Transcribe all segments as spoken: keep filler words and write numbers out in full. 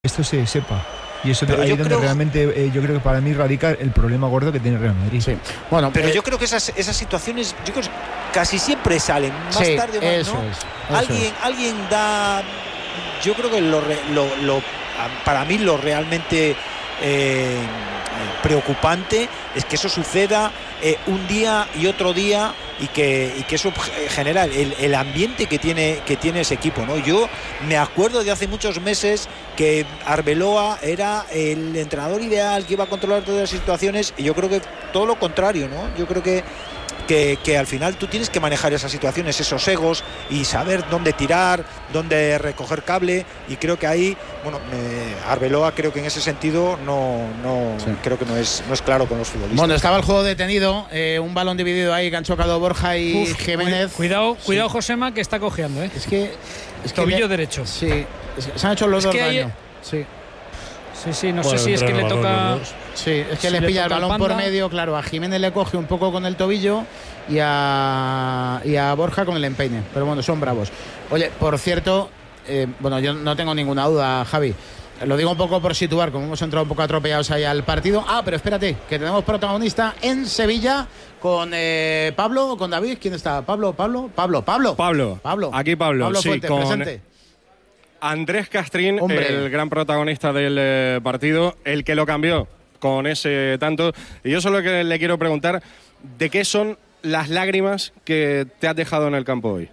esto se sepa. Y eso pero ahí es donde creo... realmente eh, yo creo que para mí radica el problema gordo que tiene Real Madrid. Sí. Bueno, pero eh... yo creo que esas, esas situaciones yo creo que casi siempre salen más sí, tarde o más, eso ¿no? Es, eso alguien, es. alguien da, yo creo que lo, lo, lo para mí lo realmente eh, preocupante es que eso suceda eh, un día y otro día y que, y que eso genera el, el ambiente que tiene, que tiene ese equipo, ¿no? Yo me acuerdo de hace muchos meses que Arbeloa era el entrenador ideal que iba a controlar todas las situaciones, y yo creo que todo lo contrario, ¿no? Yo creo que Que, que al final tú tienes que manejar esas situaciones, esos egos, y saber dónde tirar, dónde recoger cable, y creo que ahí, bueno, eh, Arbeloa creo que en ese sentido no, no sí. creo que no es, no es claro con los futbolistas. Bueno, estaba el juego detenido, eh, un balón dividido ahí que han chocado Borja y Uf, Jiménez. Cuidado, cuidado sí. Josema, que está cojeando, ¿eh? Es que... Es Tobillo que le, derecho. Sí, se han hecho los es dos que daño. Hay, sí. Sí, sí, no bueno, sé si es que le toca... Sí, es que si le le pilla el balón por Panda. medio, claro, a Jiménez le coge un poco con el tobillo y a, y a Borja con el empeine, pero bueno, son bravos. Oye, por cierto, eh, bueno, yo no tengo ninguna duda, Javi, lo digo un poco por situar, como hemos entrado un poco atropellados ahí al partido. Ah, pero espérate, que tenemos protagonista en Sevilla con eh, Pablo o con David. ¿Quién está? ¿Pablo? ¿Pablo? ¿Pablo? ¿Pablo? Pablo. Pablo. Aquí Pablo, Pablo sí, Fuentes, con presente. Andrés Castrín, Hombre. el gran protagonista del eh, partido, el que lo cambió con ese tanto. Y yo solo que le quiero preguntar, ¿de qué son las lágrimas que te has dejado en el campo hoy?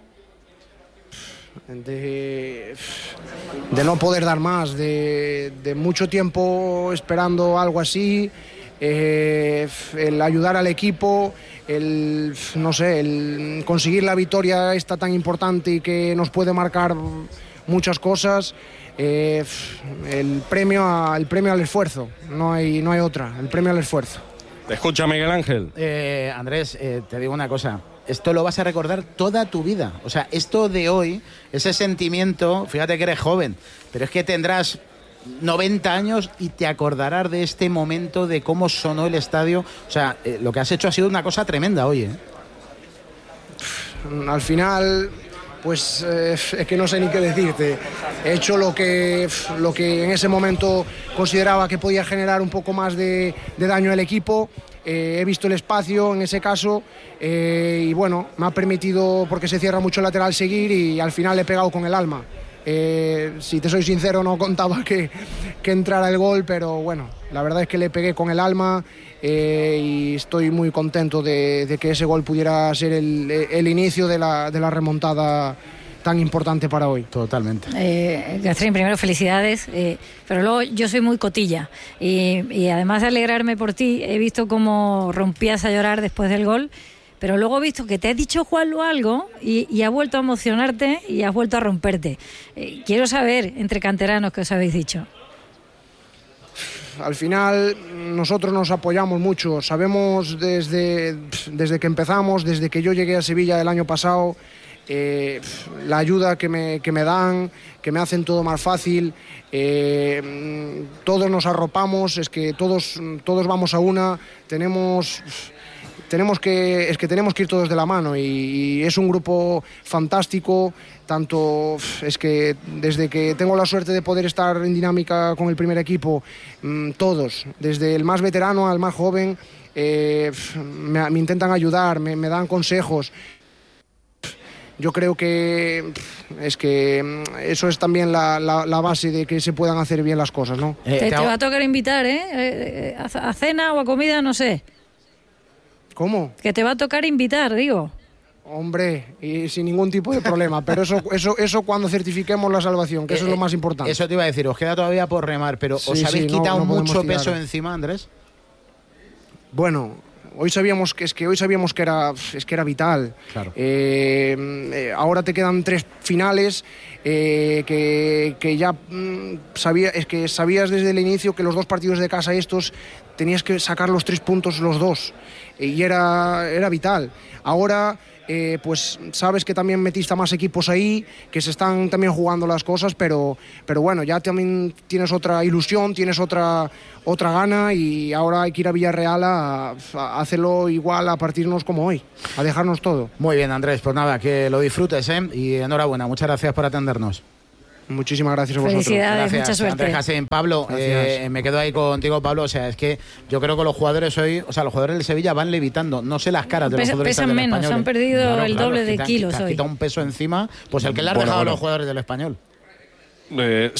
De, de no poder dar más, de, de mucho tiempo esperando algo así, eh, el ayudar al equipo, el, no sé, el conseguir la victoria esta tan importante y que nos puede marcar muchas cosas. Eh, el premio a, el premio al esfuerzo, no hay, no hay otra, el premio al esfuerzo. Te escucha Miguel Ángel. Eh, Andrés, eh, te digo una cosa, esto lo vas a recordar toda tu vida. O sea, esto de hoy, ese sentimiento, fíjate que eres joven, pero es que tendrás noventa años y te acordarás de este momento, de cómo sonó el estadio. O sea, eh, lo que has hecho ha sido una cosa tremenda hoy, ¿eh? Al final... pues eh, es que no sé ni qué decirte. He hecho lo que, lo que en ese momento consideraba que podía generar un poco más de, de daño al equipo. Eh, he visto el espacio en ese caso eh, y bueno, me ha permitido, porque se cierra mucho el lateral, seguir, y al final le he pegado con el alma. Eh, si te soy sincero, no contaba que, que entrara el gol, pero bueno, la verdad es que le pegué con el alma. Eh, y estoy muy contento de, de que ese gol pudiera ser el, el inicio de la, de la remontada tan importante para hoy. Totalmente. Eh, Castrín, primero felicidades, eh, pero luego yo soy muy cotilla y, y además de alegrarme por ti, he visto cómo rompías a llorar después del gol, pero luego he visto que te ha dicho Juanlu algo y, y ha vuelto a emocionarte y has vuelto a romperte. Eh, quiero saber, entre canteranos, qué os habéis dicho. Al final nosotros nos apoyamos mucho, sabemos desde, desde que empezamos, desde que yo llegué a Sevilla el año pasado, eh, la ayuda que me, que me dan, que me hacen todo más fácil, eh, todos nos arropamos, es que todos, todos vamos a una, tenemos... Tenemos que, es que tenemos que ir todos de la mano y, y es un grupo fantástico, tanto es que desde que tengo la suerte de poder estar en dinámica con el primer equipo, mmm, todos, desde el más veterano al más joven, eh, me, me intentan ayudar, me, me dan consejos. Yo creo que es que eso es también la, la, la base de que se puedan hacer bien las cosas, ¿no? Eh, te, te va a tocar invitar, ¿eh? eh a, a cena o a comida, no sé. ¿Cómo? Que te va a tocar invitar, digo. Hombre, y sin ningún tipo de problema, pero eso, eso, eso cuando certifiquemos la salvación, que eh, eso es lo más importante. Eso te iba a decir, os queda todavía por remar, pero sí, ¿os habéis sí, quitado no, no mucho tirar. peso encima, Andrés? Bueno, hoy sabíamos que es que hoy sabíamos que era es que era vital. Claro. Eh, eh, ahora te quedan tres finales eh, que, que ya mm, sabía, es que sabías desde el inicio que los dos partidos de casa estos tenías que sacar los tres puntos los dos y era, era vital. Ahora eh, pues sabes que también metiste a más equipos ahí, que se están también jugando las cosas, pero, pero bueno, ya también tienes otra ilusión, tienes otra, otra gana y ahora hay que ir a Villarreal a, a hacerlo igual, a partirnos como hoy, a dejarnos todo. Muy bien, Andrés, pues nada, que lo disfrutes, ¿eh? Y enhorabuena, muchas gracias por atendernos. Muchísimas gracias a vosotros. Felicidades, Gracias, mucha suerte. Andrés Jacín. Pablo, eh, me quedo ahí contigo, Pablo. O sea, es que yo creo que los jugadores hoy, o sea, los jugadores del Sevilla van levitando. No sé las caras de los Pesa- futbolistas pesan del menos, Español, han ¿eh? perdido Claro, el claro, doble es que de te han- kilos te has hoy. quitado un peso encima, pues el que le han Bueno, dejado a bueno. los jugadores del Español. Eh,